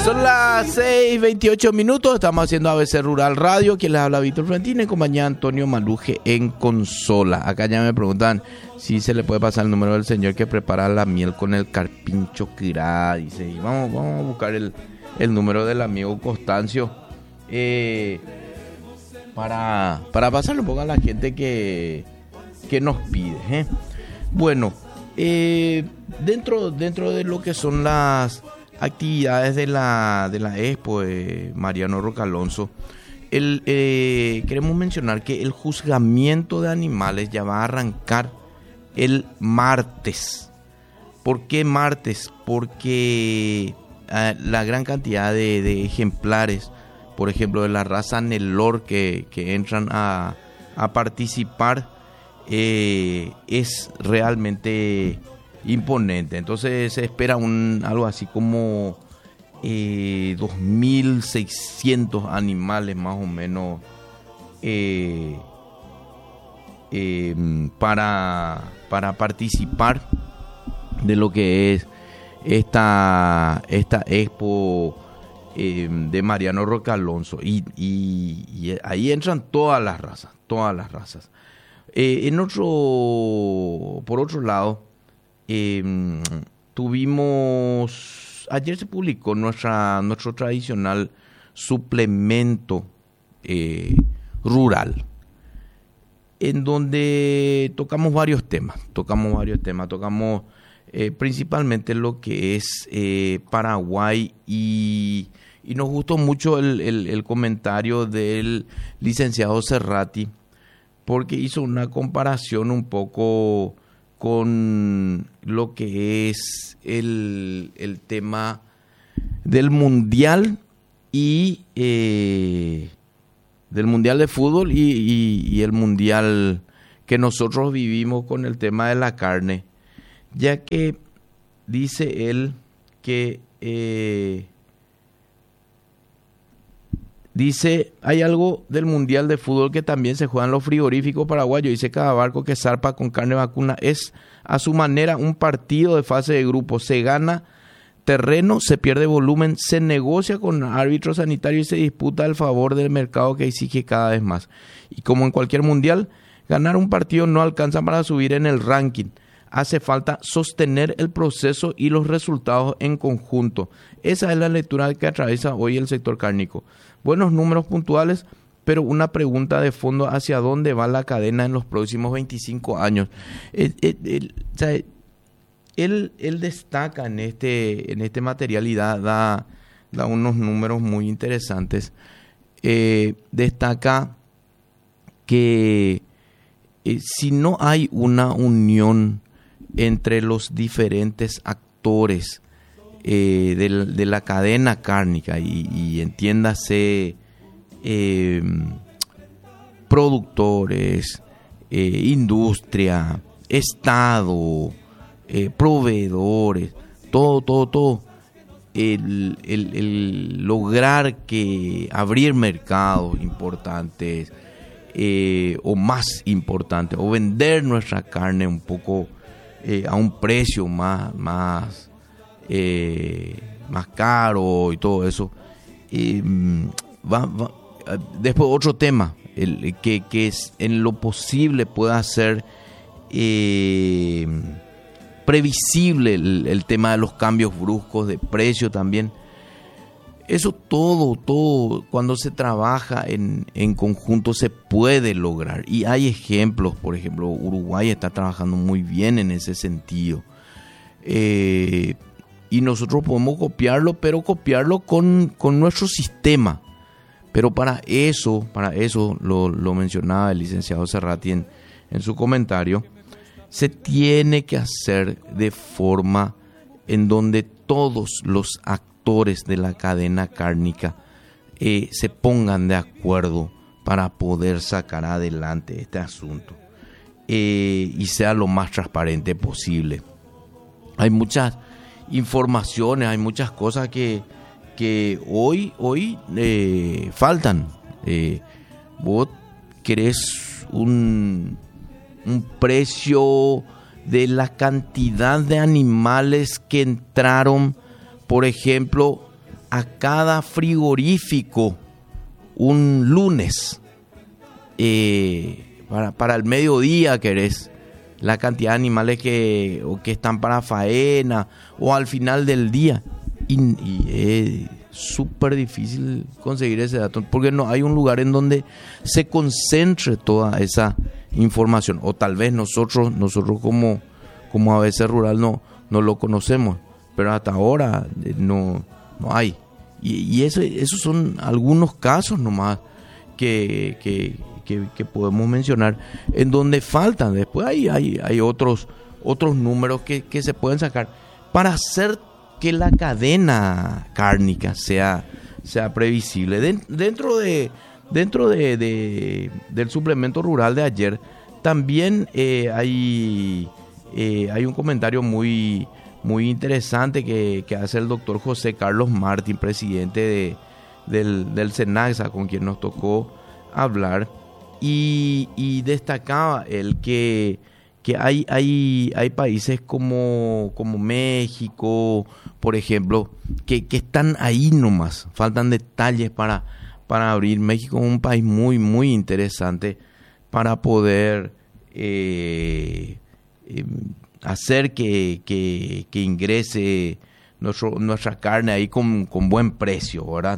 Son las 6:28. Estamos haciendo ABC Rural Radio. Quien les habla, Víctor Florentino, en compañía de Antonio Maluje en consola. Acá ya me preguntan si se le puede pasar el número del señor que prepara la miel con el carpincho Quirá. Dice, y vamos a buscar el número del amigo Constancio para pasarle un poco a la gente que nos pide. Bueno, dentro de lo que son las actividades de la Expo Mariano Roca Alonso, queremos mencionar que el juzgamiento de animales ya va a arrancar el martes. ¿Por qué martes? Porque la gran cantidad de ejemplares, por ejemplo, de la raza Nelore que entran a participar, es realmente imponente. Entonces se espera algo así como 2.600 animales más o menos para participar de lo que es esta expo de Mariano Roca Alonso, y ahí entran todas las razas. Por otro lado, ayer se publicó nuestro tradicional suplemento rural, en donde tocamos varios temas, tocamos principalmente lo que es Paraguay, y nos gustó mucho el comentario del licenciado Cerrati, porque hizo una comparación un poco con lo que es el tema del mundial del mundial de fútbol y el mundial que nosotros vivimos con el tema de la carne, ya que dice él que dice, hay algo del mundial de fútbol que también se juega en los frigoríficos paraguayos. Dice, cada barco que zarpa con carne vacuna es a su manera un partido de fase de grupo. Se gana terreno, se pierde volumen, se negocia con árbitros sanitarios y se disputa el favor del mercado que exige cada vez más. Y como en cualquier mundial, ganar un partido no alcanza para subir en el ranking. Hace falta sostener el proceso y los resultados en conjunto. Esa es la lectura que atraviesa hoy el sector cárnico. Buenos números puntuales, pero una pregunta de fondo: ¿hacia dónde va la cadena en los próximos 25 años? Él destaca en este material y da unos números muy interesantes. Destaca que si no hay una unión entre los diferentes actores de la cadena cárnica, y entiéndase productores, industria, Estado, proveedores, todo, el lograr abrir mercados importantes, o más importantes, o vender nuestra carne un poco a un precio más caro y todo eso. Después otro tema, que es en lo posible pueda ser previsible el tema de los cambios bruscos de precio también. Eso todo cuando se trabaja en conjunto se puede lograr, y hay ejemplos. Por ejemplo, Uruguay está trabajando muy bien en ese sentido, y nosotros podemos copiarlo, pero copiarlo con nuestro sistema. Pero para eso lo mencionaba el licenciado Cerrati en su comentario, se tiene que hacer de forma en donde todos los actores de la cadena cárnica se pongan de acuerdo para poder sacar adelante este asunto, y sea lo más transparente posible. Hay muchas informaciones, hay muchas cosas que hoy faltan. Vos querés un precio de la cantidad de animales que entraron, por ejemplo, a cada frigorífico un lunes, para el mediodía, querés, la cantidad de animales que están para faena o al final del día. Y es súper difícil conseguir ese dato porque no hay un lugar en donde se concentre toda esa información, o tal vez nosotros como ABC Rural no lo conocemos, pero hasta ahora no hay. Y esos son algunos casos nomás que podemos mencionar en donde faltan. Después hay otros números que se pueden sacar para hacer que la cadena cárnica sea previsible. Dentro del suplemento rural de ayer también hay un comentario muy interesante que hace el doctor José Carlos Martín, presidente del SENASA, con quien nos tocó hablar, y destacaba el que hay países como México, por ejemplo, que están ahí nomás, faltan detalles para abrir. México es un país muy, muy interesante para poder hacer que ingrese nuestra carne ahí con buen precio, ¿verdad?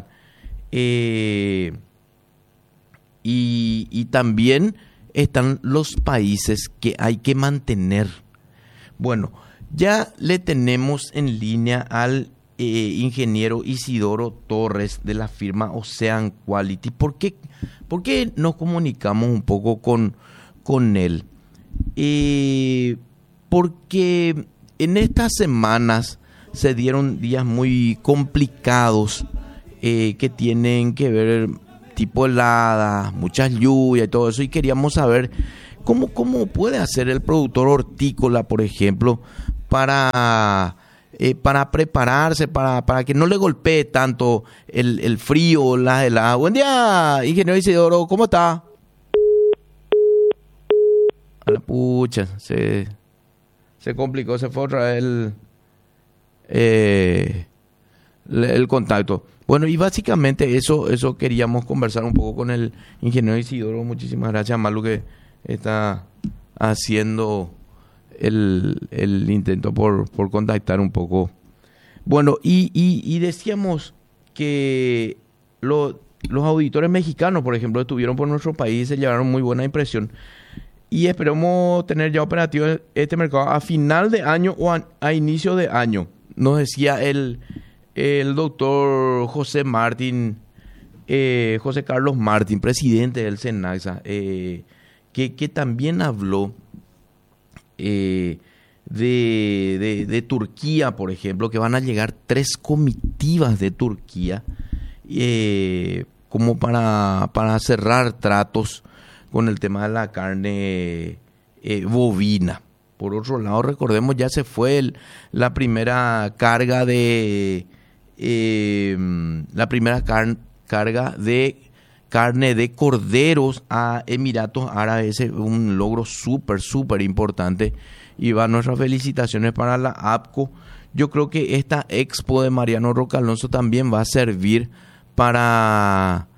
Y también están los países que hay que mantener. Bueno, ya le tenemos en línea al ingeniero Isidoro Torres de la firma Ocean Quality. ¿Por qué nos comunicamos un poco con él? Porque en estas semanas se dieron días muy complicados que tienen que ver tipo heladas, muchas lluvias y todo eso, y queríamos saber cómo puede hacer el productor hortícola, por ejemplo, para prepararse, para que no le golpee tanto el frío o las heladas. Buen día, ingeniero Isidoro, ¿cómo está? A la pucha, se complicó, se fue otra vez el contacto. Bueno, y básicamente eso queríamos conversar un poco con el ingeniero Isidoro. Muchísimas gracias, Malu, que está haciendo el intento por contactar un poco. Bueno, y decíamos que los auditores mexicanos, por ejemplo, estuvieron por nuestro país y se llevaron muy buena impresión. Y esperamos tener ya operativo este mercado a final de año o a inicio de año. Nos decía el doctor José Carlos Martín, presidente del SENASA, que también habló de Turquía, por ejemplo, que van a llegar 3 comitivas de Turquía como para cerrar tratos con el tema de la carne bovina. Por otro lado, recordemos, ya se fue la primera carga de carga de carne de corderos a Emiratos Árabes. Es un logro súper importante, y va nuestras felicitaciones para la APCO. Yo creo que esta expo de Mariano Roca Alonso también va a servir para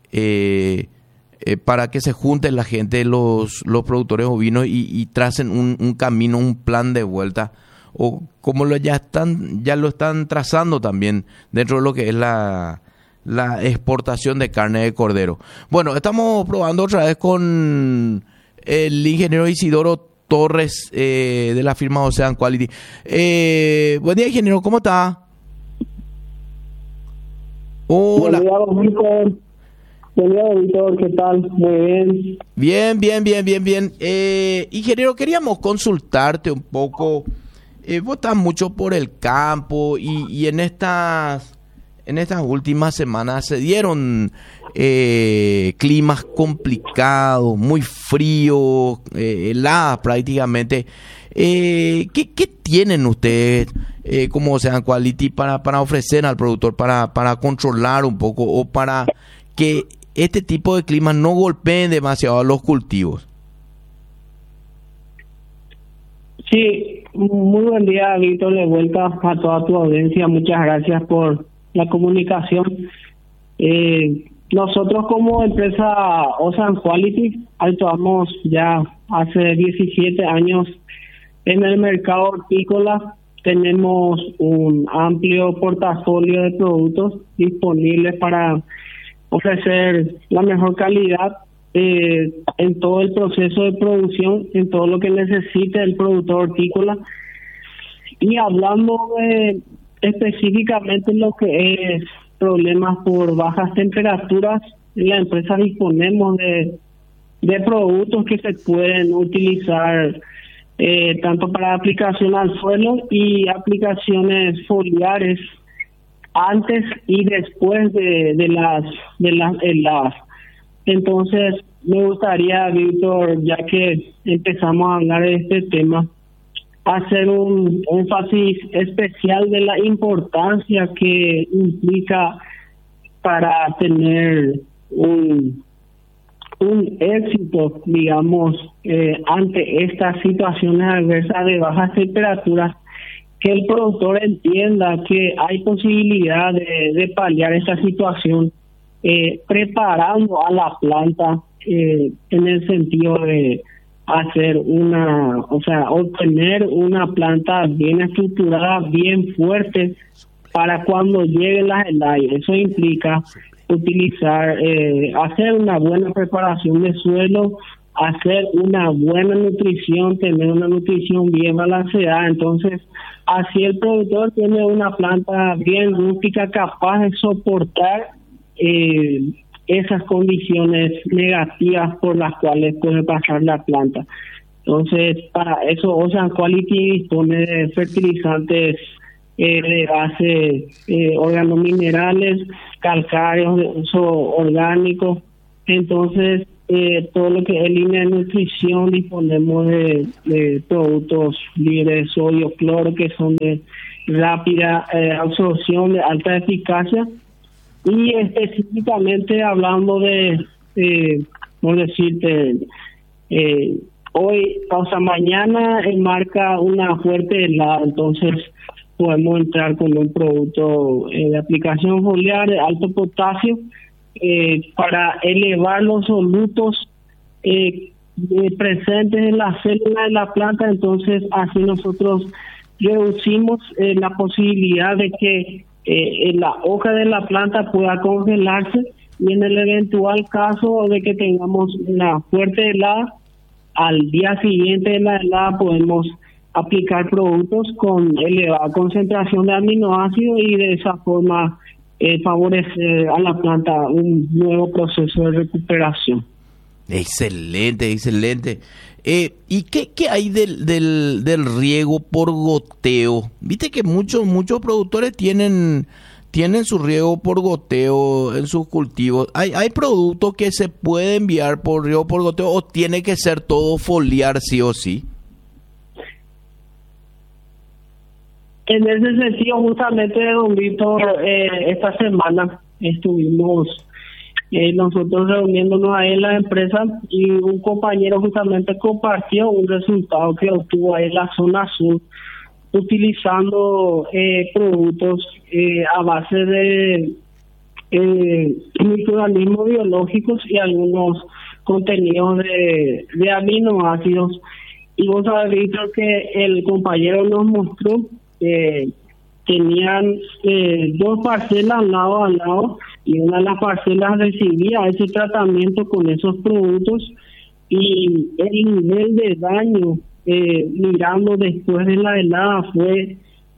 que se junten la gente, los productores ovinos, y tracen un camino, un plan de vuelta, o como ya lo están trazando también dentro de lo que es la exportación de carne de cordero. Bueno, estamos probando otra vez con el ingeniero Isidoro Torres de la firma Ocean Quality. Buen día, ingeniero, ¿cómo está? Hola. Buen día, Víctor, ¿qué tal? Muy bien. Bien. Ingeniero, queríamos consultarte un poco. Vos estás mucho por el campo y en estas últimas semanas se dieron climas complicados, muy fríos, heladas prácticamente. ¿Qué tienen ustedes como Ocean Quality para ofrecer al productor, para controlar un poco, o para que este tipo de climas no golpeen demasiado a los cultivos? Sí, muy buen día, Víctor, de vuelta a toda tu audiencia. Muchas gracias por la comunicación. Nosotros como empresa Ocean Quality actuamos ya hace 17 años en el mercado hortícola. Tenemos un amplio portafolio de productos disponibles para ofrecer la mejor calidad en todo el proceso de producción, en todo lo que necesite el productor hortícola. Y hablando específicamente lo que es problemas por bajas temperaturas, en la empresa disponemos de productos que se pueden utilizar tanto para aplicación al suelo y aplicaciones foliares antes y después de las heladas. Entonces, me gustaría, Víctor, ya que empezamos a hablar de este tema, hacer un énfasis especial de la importancia que implica para tener un éxito, digamos, ante estas situaciones adversas de bajas temperaturas, que el productor entienda que hay posibilidad de paliar esta situación, preparando a la planta en el sentido de hacer obtener una planta bien estructurada, bien fuerte para cuando lleguen las heladas. Eso implica utilizar, hacer una buena preparación de suelo, hacer una buena nutrición, tener una nutrición bien balanceada. Entonces, así el productor tiene una planta bien rústica, capaz de soportar esas condiciones negativas por las cuales puede pasar la planta. Entonces, para eso Ocean Quality dispone de fertilizantes de base organominerales, calcáreos de uso orgánico. Entonces, todo lo que es línea de nutrición, disponemos de productos libres de sodio, cloro, que son de rápida absorción, de alta eficacia. Y específicamente hablando por decirte, mañana marca una fuerte helada, entonces podemos entrar con un producto de aplicación foliar de alto potasio para elevar los solutos presentes en la célula de la planta. Entonces así nosotros reducimos la posibilidad de que la hoja de la planta pueda congelarse, y en el eventual caso de que tengamos una fuerte helada, al día siguiente de la helada podemos aplicar productos con elevada concentración de aminoácidos y de esa forma favorecer a la planta un nuevo proceso de recuperación. Excelente, excelente. ¿Y qué hay del riego por goteo? Viste que muchos productores tienen su riego por goteo en sus cultivos. ¿Hay productos que se puede enviar por riego por goteo o tiene que ser todo foliar sí o sí? En ese sentido, justamente, don Víctor, esta semana estuvimos nosotros reuniéndonos ahí en la empresa, y un compañero justamente compartió un resultado que obtuvo ahí en la zona sur, utilizando productos a base de microorganismos biológicos y algunos contenidos de aminoácidos. Y vos sabés, Víctor, que el compañero nos mostró tenían dos parcelas lado a lado, y una de las parcelas recibía ese tratamiento con esos productos, y el nivel de daño mirando después de la helada fue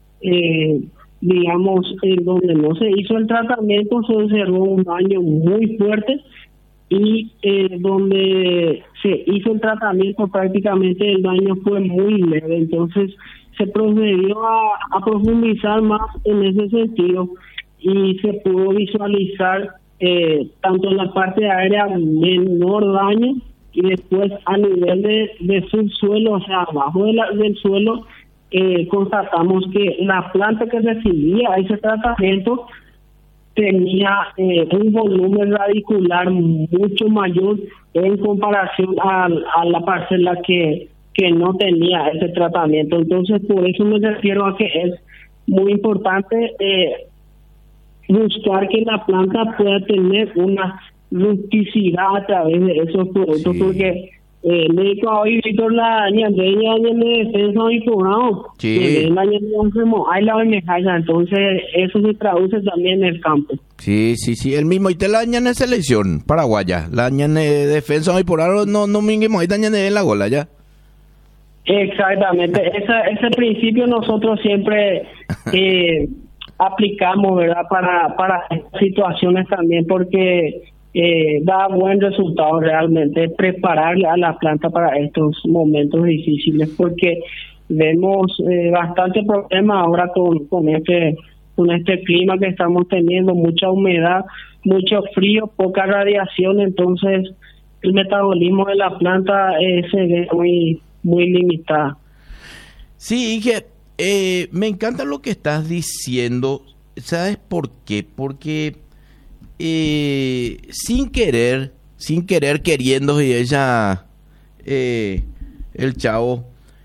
donde no se hizo el tratamiento se observó un daño muy fuerte, y donde se hizo el tratamiento prácticamente el daño fue muy leve. Entonces se procedió a profundizar más en ese sentido, y se pudo visualizar tanto en la parte aérea menor daño, y después a nivel de subsuelo, o sea, abajo del suelo, constatamos que la planta que recibía ese tratamiento tenía un volumen radicular mucho mayor en comparación a la parcela que no tenía ese tratamiento. Entonces, por eso me refiero a que es muy importante buscar que la planta pueda tener una rusticidad a través de esos productos, Sí. porque me dijo hoy Víctor la ñandeña de defensa y programa, Sí. la enfermo, hay la ONG, entonces eso se traduce también en el campo. Sí, el mismo, y te la dañan en selección paraguaya, la dañan de defensa hoy por ahora, no minguemos, ahí dañan en la gola ya. Exactamente, ese principio nosotros siempre aplicamos, ¿verdad? Para estas situaciones también, porque da buen resultado realmente prepararle a la planta para estos momentos difíciles, porque vemos bastante problema ahora con este clima que estamos teniendo, mucha humedad, mucho frío, poca radiación, entonces el metabolismo de la planta se ve muy limitada. Sí, Inge, me encanta lo que estás diciendo. ¿Sabes por qué? Porque sin querer, queriendo, y ella, el chavo,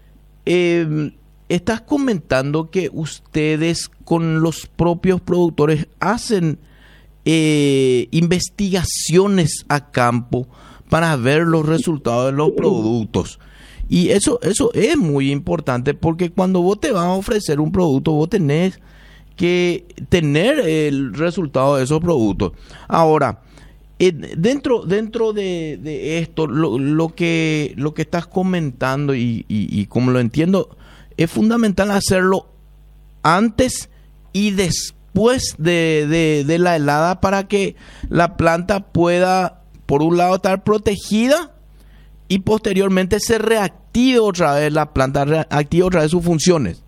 estás comentando que ustedes con los propios productores hacen investigaciones a campo para ver los resultados de los productos. Y eso es muy importante, porque cuando vos te vas a ofrecer un producto, vos tenés que tener el resultado de esos productos. Ahora, dentro de esto, lo que estás comentando y como lo entiendo, es fundamental hacerlo antes y después de la helada, para que la planta pueda, por un lado, estar protegida y posteriormente se reactive otra vez la planta, reactive otra vez sus funciones.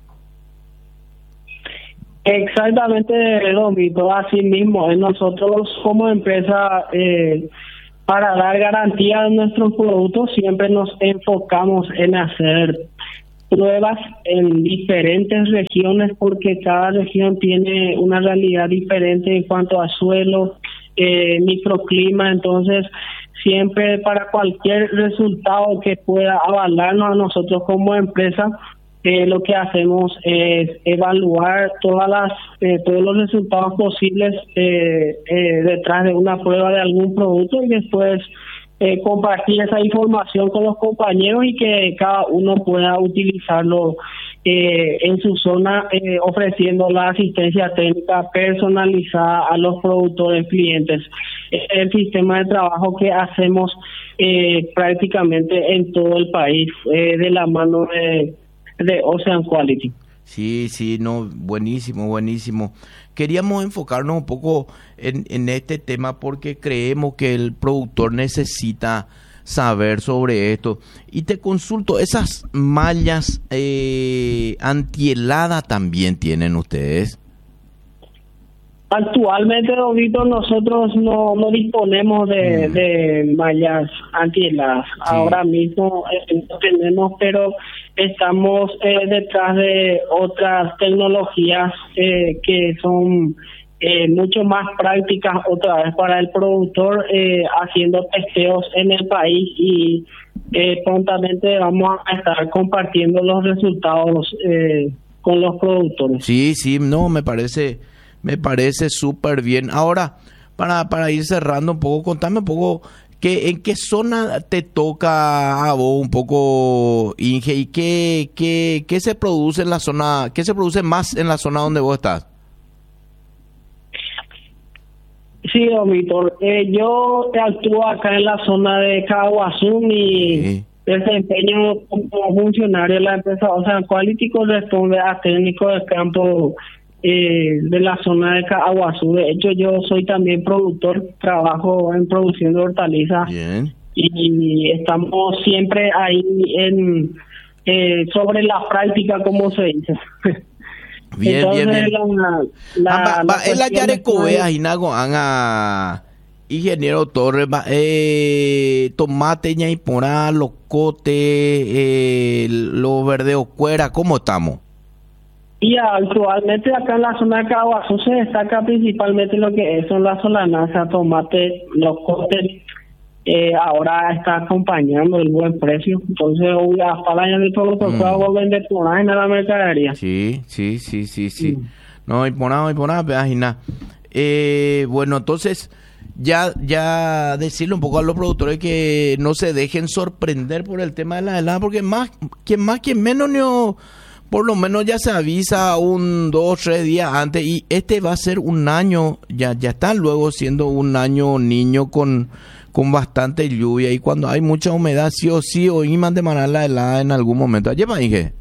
Exactamente, Domito, así mismo. Nosotros como empresa, para dar garantía a nuestros productos, siempre nos enfocamos en hacer pruebas en diferentes regiones, porque cada región tiene una realidad diferente en cuanto a suelo, microclima, entonces siempre para cualquier resultado que pueda avalarnos a nosotros como empresa, lo que hacemos es evaluar todos los resultados posibles detrás de una prueba de algún producto, y después compartir esa información con los compañeros y que cada uno pueda utilizarlo en su zona, ofreciendo la asistencia técnica personalizada a los productores clientes. El sistema de trabajo que hacemos prácticamente en todo el país, de la mano de Ocean Quality. Sí, no, buenísimo. Queríamos enfocarnos un poco en este tema, porque creemos que el productor necesita saber sobre esto. Y te consulto, ¿esas mallas antihelada también tienen ustedes? Actualmente, Domito, nosotros no disponemos de mallas antiheladas. Sí. Ahora mismo no tenemos, pero estamos detrás de otras tecnologías que son mucho más prácticas otra vez para el productor, haciendo testeos en el país, y prontamente vamos a estar compartiendo los resultados con los productores. Sí, no, me parece súper bien. Ahora, para ir cerrando un poco, contame un poco en qué zona te toca a vos un poco, Inge, y qué se produce en la zona, qué se produce más en la zona donde vos estás. Sí, don Víctor, yo actúo acá en la zona de Caguazú y desempeño como funcionario de la empresa Ocean Quality, corresponde a técnico de campo de la zona de Caguazú. De hecho, yo soy también productor, trabajo en producción de hortalizas. Bien. Y estamos siempre ahí sobre la práctica, como se dice. Bien. Entonces, la Yarecoveas y Nago Anga, ingeniero Torres, tomate, ñaiporá, locote, lo verdeo cuera, ¿cómo estamos? Y actualmente acá en la zona de Caguazú se destaca principalmente lo que son las solanazas, tomate, locote. Ahora está acompañando el buen precio, entonces hasta el año de todo lo que pueda vender por ahí en la mercadería. Sí. No, y por nada, página. Bueno, entonces, ya decirle un poco a los productores que no se dejen sorprender por el tema de la helada, porque quien menos, por lo menos ya se avisa 1, 2, 3 días antes, y este va a ser un año, ya está luego siendo un año niño con bastante lluvia, y cuando hay mucha humedad, sí o sí, oíman de manar la helada en algún momento. Ayer me dije.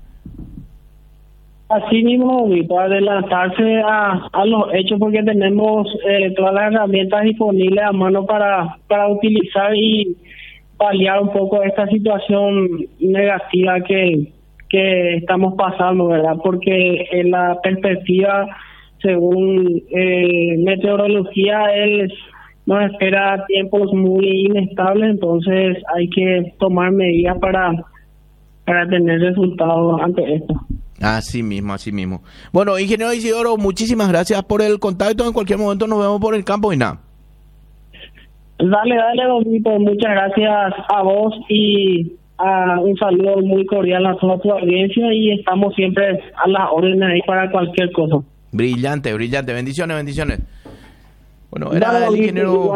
Así mismo, para adelantarse a los hechos, porque tenemos todas las herramientas disponibles a mano para utilizar y paliar un poco esta situación negativa que estamos pasando, ¿verdad? Porque en la perspectiva, según meteorología, nos espera tiempos muy inestables, entonces hay que tomar medidas para tener resultados ante esto. Así mismo. Bueno, ingeniero Isidoro, muchísimas gracias por el contacto. En cualquier momento nos vemos por el campo y nada. Dale, Don Vito, muchas gracias a vos y un saludo muy cordial a toda tu audiencia, y estamos siempre a las órdenes ahí para cualquier cosa. Brillante. Bendiciones. Bueno, era el ingeniero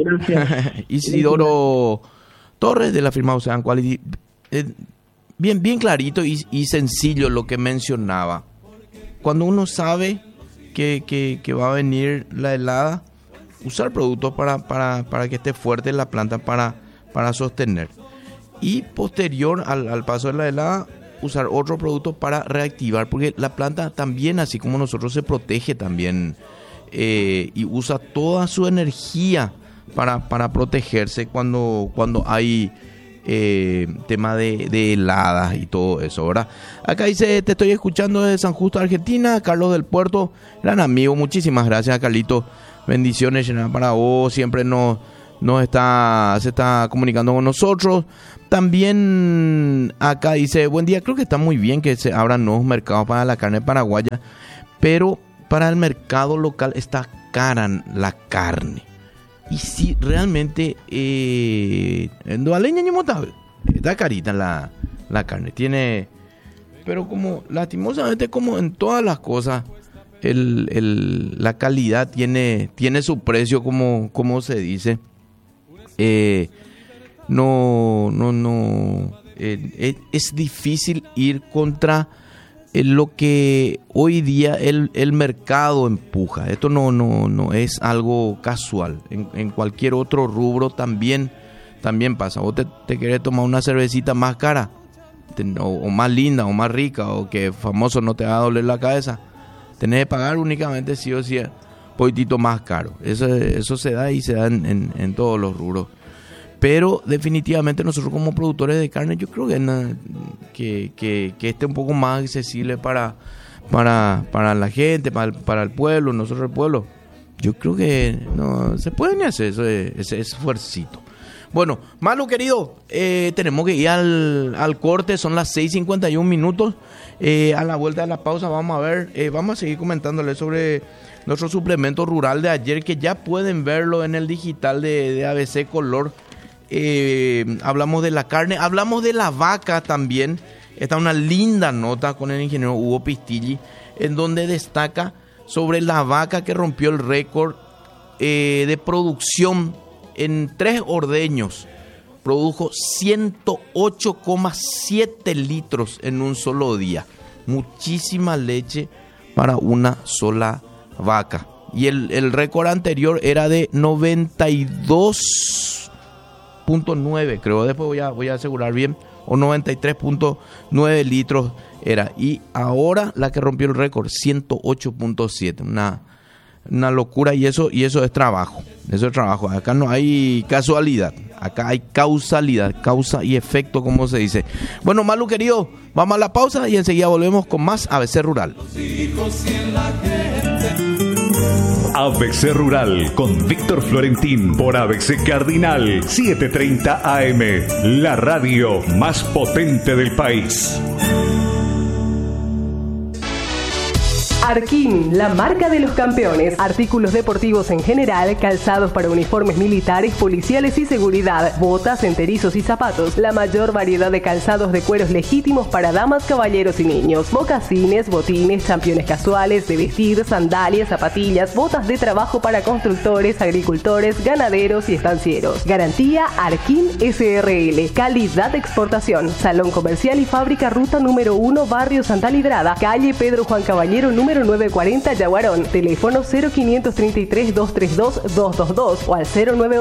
Isidoro Torres de la firma Ocean Quality. Bien clarito y sencillo lo que mencionaba. Cuando uno sabe que va a venir la helada, usar productos para que esté fuerte la planta para sostener. Y posterior al paso de la helada, usar otro producto para reactivar, porque la planta también, así como nosotros, se protege también y usa toda su energía para protegerse cuando hay tema de heladas y todo eso, ¿verdad? Acá dice, te estoy escuchando desde San Justo, Argentina, Carlos del Puerto, gran amigo, muchísimas gracias, Carlito, bendiciones para vos, siempre se está comunicando con nosotros. También acá dice, buen día, creo que está muy bien que se abran nuevos mercados para la carne paraguaya, pero para el mercado local está cara la carne. Y sí, realmente, en Dualeña ni Motave, está carita la carne. Tiene, pero como lastimosamente, como en todas las cosas, la calidad tiene su precio, como se dice. Es difícil ir contra lo que hoy día el mercado empuja. Esto no es algo casual. En cualquier otro rubro también pasa. Vos te querés tomar una cervecita más cara, o más linda, o más rica, o que famoso no te va a doler la cabeza, tenés que pagar únicamente sí o sí un poquitito más caro. Eso se da, y se da en todos los rubros. Pero definitivamente nosotros como productores de carne, yo creo que esté un poco más accesible para la gente, para el pueblo, nosotros el pueblo. Yo creo que no se pueden hacer ese esfuercito. Bueno, Malu querido, tenemos que ir al corte, son las 6:51 minutos. A la vuelta de la pausa vamos a seguir comentándole sobre nuestro suplemento rural de ayer, que ya pueden verlo en el digital de ABC Color. Hablamos de la carne, hablamos de la vaca también. Está una linda nota con el ingeniero Hugo Pistilli, en donde destaca sobre la vaca que rompió el récord de producción en 3 ordeños. Produjo 108,7 litros en un solo día. Muchísima leche para una sola vaca. Y el récord anterior era de 92.9, creo, después voy a asegurar bien, o 93.9 litros era, y ahora la que rompió el récord 108.7, una locura, y eso es trabajo, acá no hay casualidad, acá hay causalidad, causa y efecto, como se dice. Bueno, Malu querido, vamos a la pausa y enseguida volvemos con más ABC Rural. ABC Rural con Víctor Florentín por ABC Cardinal 730 AM, la radio más potente del país. Arquín, la marca de los campeones. Artículos deportivos en general, calzados para uniformes militares, policiales y seguridad, botas, enterizos y zapatos. La mayor variedad de calzados de cueros legítimos para damas, caballeros y niños. Mocasines, botines, championes casuales, de vestir, sandalias, zapatillas, botas de trabajo para constructores, agricultores, ganaderos y estancieros. Garantía Arquín SRL. Calidad de exportación. Salón comercial y fábrica, ruta número 1, barrio Santa Librada, calle Pedro Juan Caballero, número 940, Yaguarón. Teléfono 0533-232-222 o al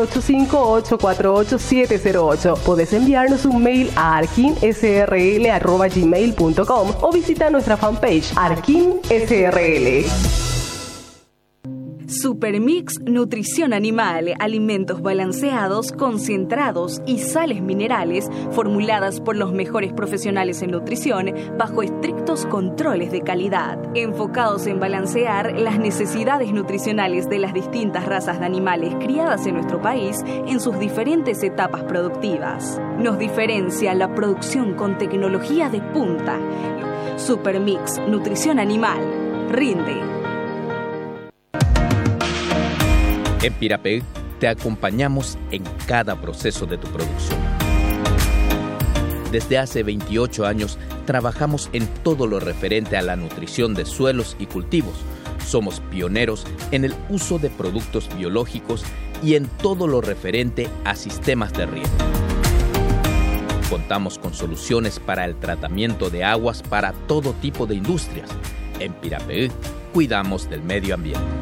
0985-848-708. Podés enviarnos un mail a arquinsrl@gmail.com o visita nuestra fanpage Arquín SRL. Supermix Nutrición Animal, alimentos balanceados, concentrados y sales minerales formuladas por los mejores profesionales en nutrición bajo estrictos controles de calidad, enfocados en balancear las necesidades nutricionales de las distintas razas de animales criadas en nuestro país en sus diferentes etapas productivas. Nos diferencia la producción con tecnología de punta. Supermix Nutrición Animal. Rinde. En Pirapeg te acompañamos en cada proceso de tu producción. Desde hace 28 años trabajamos en todo lo referente a la nutrición de suelos y cultivos. Somos pioneros en el uso de productos biológicos y en todo lo referente a sistemas de riego. Contamos con soluciones para el tratamiento de aguas para todo tipo de industrias. En Pirapeg cuidamos del medio ambiente.